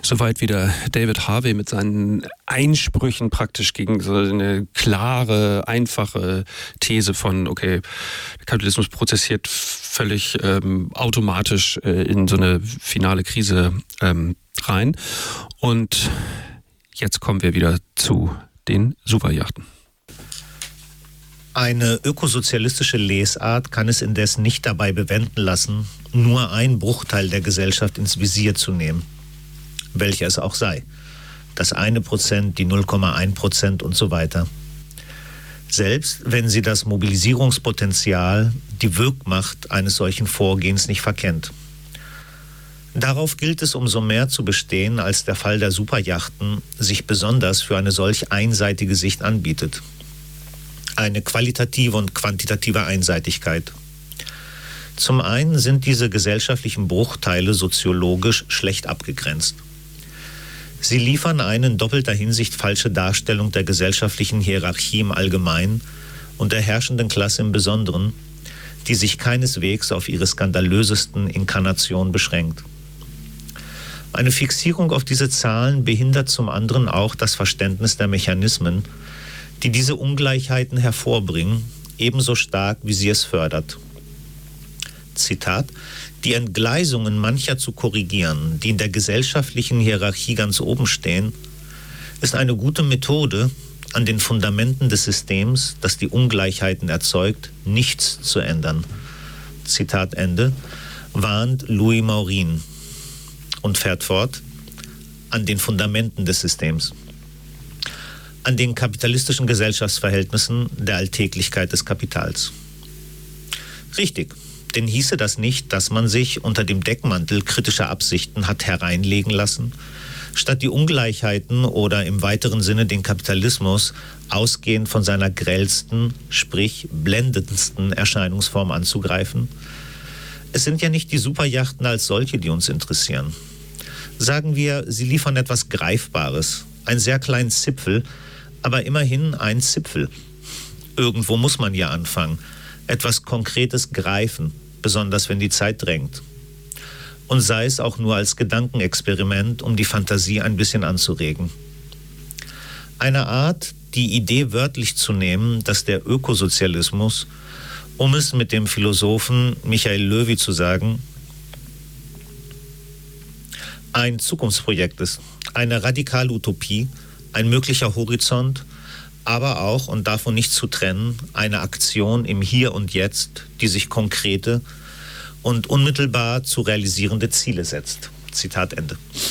Soweit wieder David Harvey mit seinen Einsprüchen praktisch gegen so eine klare, einfache These von, okay, der Kapitalismus prozessiert völlig automatisch in so eine finale Krise rein. Und jetzt kommen wir wieder zu den Superjachten. Eine ökosozialistische Lesart kann es indes nicht dabei bewenden lassen, nur einen Bruchteil der Gesellschaft ins Visier zu nehmen, welcher es auch sei. Das 1%, die 0,1% und so weiter. Selbst wenn sie das Mobilisierungspotenzial, die Wirkmacht eines solchen Vorgehens nicht verkennt. Darauf gilt es umso mehr zu bestehen, als der Fall der Superjachten sich besonders für eine solch einseitige Sicht anbietet. Eine qualitative und quantitative Einseitigkeit. Zum einen sind diese gesellschaftlichen Bruchteile soziologisch schlecht abgegrenzt. Sie liefern eine in doppelter Hinsicht falsche Darstellung der gesellschaftlichen Hierarchie im Allgemeinen und der herrschenden Klasse im Besonderen, die sich keineswegs auf ihre skandalösesten Inkarnationen beschränkt. Eine Fixierung auf diese Zahlen behindert zum anderen auch das Verständnis der Mechanismen, die diese Ungleichheiten hervorbringen, ebenso stark wie sie es fördert. Zitat: Die Entgleisungen mancher zu korrigieren, die in der gesellschaftlichen Hierarchie ganz oben stehen, ist eine gute Methode, an den Fundamenten des Systems, das die Ungleichheiten erzeugt, nichts zu ändern. Zitat Ende, warnt Louis Maurin und fährt fort: an den Fundamenten des Systems, an den kapitalistischen Gesellschaftsverhältnissen der Alltäglichkeit des Kapitals. Richtig. Denn hieße das nicht, dass man sich unter dem Deckmantel kritischer Absichten hat hereinlegen lassen, statt die Ungleichheiten oder im weiteren Sinne den Kapitalismus ausgehend von seiner grellsten, sprich blendendsten Erscheinungsform anzugreifen? Es sind ja nicht die Superjachten als solche, die uns interessieren. Sagen wir, sie liefern etwas Greifbares, einen sehr kleinen Zipfel, aber immerhin ein Zipfel. Irgendwo muss man ja anfangen. Etwas Konkretes greifen, besonders wenn die Zeit drängt. Und sei es auch nur als Gedankenexperiment, um die Fantasie ein bisschen anzuregen. Eine Art, die Idee wörtlich zu nehmen, dass der Ökosozialismus, um es mit dem Philosophen Michael Löwy zu sagen, ein Zukunftsprojekt ist, eine radikale Utopie, ein möglicher Horizont, aber auch, und davon nicht zu trennen, eine Aktion im Hier und Jetzt, die sich konkrete und unmittelbar zu realisierende Ziele setzt. Zitat Ende.